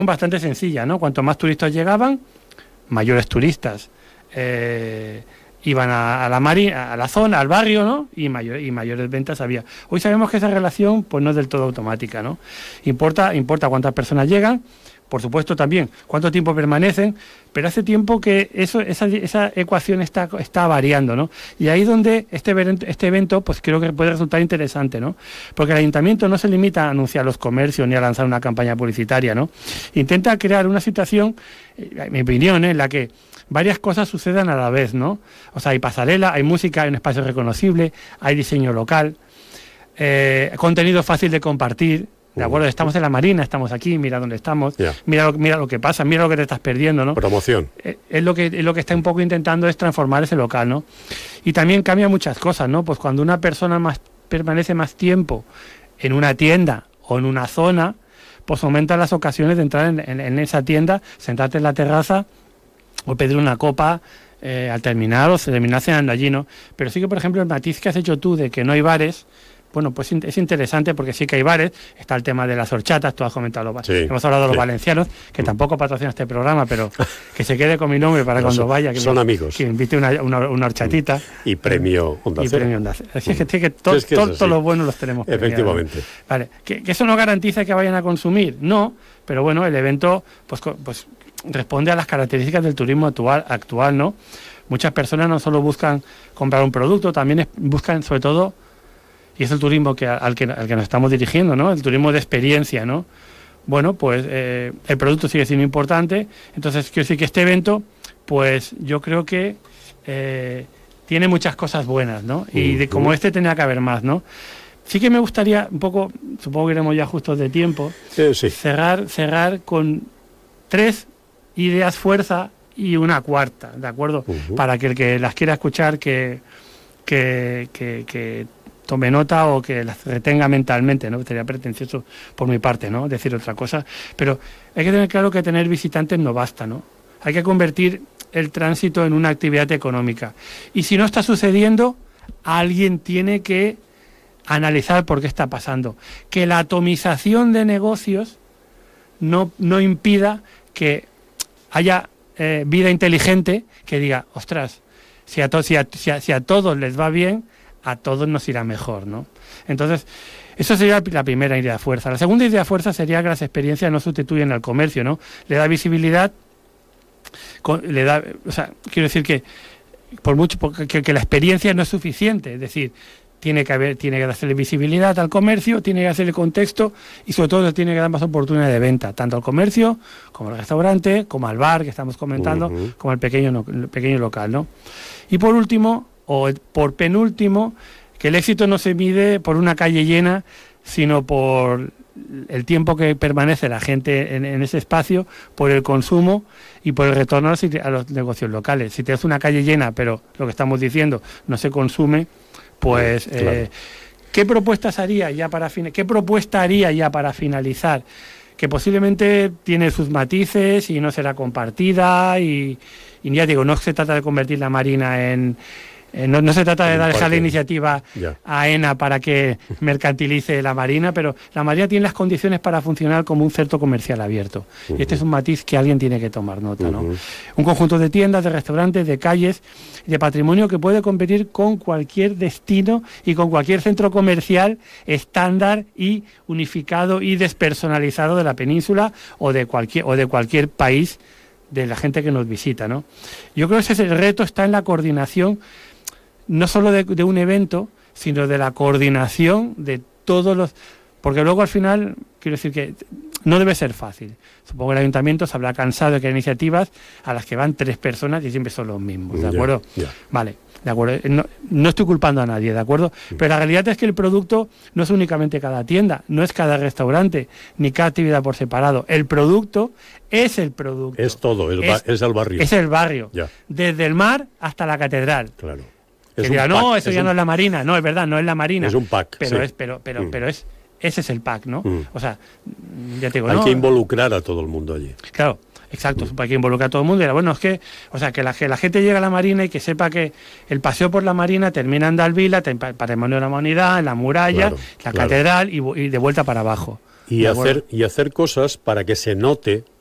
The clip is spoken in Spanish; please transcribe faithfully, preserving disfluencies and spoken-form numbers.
bastante sencilla, ¿no? Cuanto más turistas llegaban, mayores turistas eh, iban a, a la marina, a la zona, al barrio, ¿no? Y, mayor, y mayores ventas había. Hoy sabemos que esa relación pues no es del todo automática, ¿no? Importa, importa cuántas personas llegan, por supuesto también cuánto tiempo permanecen, pero hace tiempo que eso, esa, esa ecuación está, está variando, ¿no? Y ahí es donde este evento, este evento, pues creo que puede resultar interesante, ¿no? Porque el ayuntamiento no se limita a anunciar los comercios ni a lanzar una campaña publicitaria, ¿no? Intenta crear una situación, en mi opinión, ¿eh? en la que varias cosas sucedan a la vez, ¿no? O sea, hay pasarela, hay música, hay un espacio reconocible, hay diseño local, eh, contenido fácil de compartir. De acuerdo, estamos en la marina, estamos aquí, mira dónde estamos, yeah. mira, lo, mira lo que pasa, mira lo que te estás perdiendo, ¿no? Promoción. Eh, es lo que es lo que está un poco intentando es transformar ese local, ¿no? Y también cambia muchas cosas, ¿no? Pues cuando una persona más permanece más tiempo en una tienda o en una zona, pues aumentan las ocasiones de entrar en, en, en esa tienda, sentarte en la terraza o pedir una copa eh, al terminar o terminar cenando allí, ¿no? Pero sí que, por ejemplo, el matiz que has hecho tú de que no hay bares, bueno, pues es interesante porque sí que hay bares, está el tema de las horchatas, tú has comentado, los, sí, hemos hablado de los sí. valencianos, que tampoco patrocina este programa, pero que se quede con mi nombre para no, cuando son, vaya, que son me, amigos. Que me invite una, una, una horchatita. Y premio Onda Cero. Y premio Onda Cero. Así es que, que, to, es que to, es todos los buenos los tenemos. Efectivamente. Premiados. Vale, que, que eso no garantiza que vayan a consumir, no, pero bueno, el evento pues, pues responde a las características del turismo actual, actual, ¿no? Muchas personas no solo buscan comprar un producto, también es, buscan sobre todo, y es el turismo que, al, que, al que nos estamos dirigiendo, ¿no? El turismo de experiencia, ¿no? Bueno, pues eh, el producto sigue siendo importante, entonces quiero decir que este evento, pues yo creo que eh, tiene muchas cosas buenas, ¿no? Y de, como este tenía que haber más, ¿no? Sí que me gustaría un poco, supongo que iremos ya justos de tiempo, sí, sí. cerrar, cerrar con tres ideas fuerza y una cuarta, ¿de acuerdo? Uh-huh. Para que el que las quiera escuchar, que, que, que, que tome nota o que las retenga mentalmente, ¿no? Sería pretencioso por mi parte, ¿no? Decir otra cosa, pero hay que tener claro que tener visitantes no basta, ¿no? Hay que convertir el tránsito en una actividad económica. Y si no está sucediendo, alguien tiene que analizar por qué está pasando. Que la atomización de negocios no, no impida que haya eh, vida inteligente que diga, ostras, si a, to- si, a, si, a, si a todos les va bien, a todos nos irá mejor, ¿no? Entonces, eso sería la primera idea de fuerza. La segunda idea de fuerza sería que las experiencias no sustituyen al comercio, ¿no? Le da visibilidad, con, le da, o sea, quiero decir que por mucho que, que la experiencia no es suficiente, es decir, tiene que haber, tiene que darle visibilidad al comercio, tiene que hacerle contexto y sobre todo tiene que dar más oportunidades de venta, tanto al comercio como al restaurante, como al bar que estamos comentando, uh-huh. como al pequeño, el pequeño local, ¿no? Y por último, o por penúltimo, que el éxito no se mide por una calle llena, sino por el tiempo que permanece la gente en, en ese espacio, por el consumo y por el retorno a los, a los negocios locales. Si tienes una calle llena, pero lo que estamos diciendo no se consume, pues claro. eh, ¿qué propuestas haría ya para fin- qué propuesta haría ya para finalizar? Que posiblemente tiene sus matices y no será compartida y, y ya digo, no se trata de convertir la Marina en Eh, no, no se trata de dejar la iniciativa yeah. a AENA para que mercantilice la Marina, pero la Marina tiene las condiciones para funcionar como un centro comercial abierto. Uh-huh. Y este es un matiz que alguien tiene que tomar nota, ¿no? Uh-huh. Un conjunto de tiendas, de restaurantes, de calles, de patrimonio que puede competir con cualquier destino y con cualquier centro comercial estándar y unificado y despersonalizado de la península o de cualquier, o de cualquier país de la gente que nos visita, ¿no? Yo creo que ese el reto está en la coordinación no solo de, de un evento, sino de la coordinación de todos los... Porque luego al final, quiero decir que no debe ser fácil. Supongo que el ayuntamiento se habrá cansado de que hay iniciativas a las que van tres personas y siempre son los mismos, ¿de acuerdo? Yeah, yeah. Vale, de acuerdo. No, no estoy culpando a nadie, ¿de acuerdo? Mm. Pero la realidad es que el producto no es únicamente cada tienda, no es cada restaurante, ni cada actividad por separado. El producto es el producto. Es todo, es, es, es el barrio. Es el barrio. Yeah. Desde el mar hasta la catedral. Claro. Que diga, no, eso ya un... no es la Marina. No, es verdad, no es la Marina. Es un pack. Pero sí. es, pero, pero, mm. pero es, ese es el pack, ¿no? Mm. O sea, ya te digo, hay no, que involucrar a todo el mundo allí. Claro, exacto, mm. hay que involucrar a todo el mundo. Y era, bueno, es que, o sea, que la, que la gente llegue a la Marina y que sepa que el paseo por la Marina termina en Dalvila, Patrimonio de la Humanidad, en la muralla, claro, la claro. catedral y, y de vuelta para abajo. Y hacer, y hacer cosas para que se note